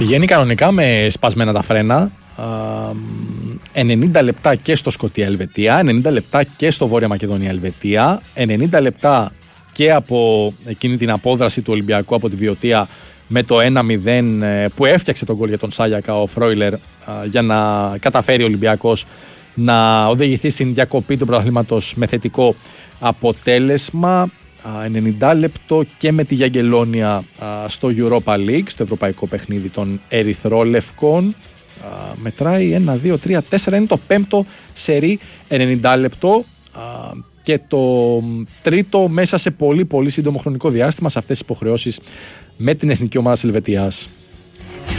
Πηγαίνει κανονικά με σπασμένα τα φρένα. 90 λεπτά και στο Σκωτία-Ελβετία, 90 λεπτά και στο Βόρεια Μακεδονία-Ελβετία, 90 λεπτά και από εκείνη την απόδραση του Ολυμπιακού από τη Βιωτία με το 1-0 που έφτιαξε τον γκολ για τον Σάγιακα ο Φρόιλερ για να καταφέρει ο Ολυμπιακός να οδηγηθεί στην διακοπή του πρωταθλήματος με θετικό αποτέλεσμα. 90 λεπτό και με τη Γιαγγελόνια στο Europa League, στο ευρωπαϊκό παιχνίδι των Ερυθρόλευκων. Μετράει 1, 2, 3, 4, είναι το πέμπτο σερί 90 λεπτό και το τρίτο μέσα σε πολύ πολύ σύντομο χρονικό διάστημα σε αυτές τις υποχρεώσεις με την εθνική ομάδα της Ελβετίας.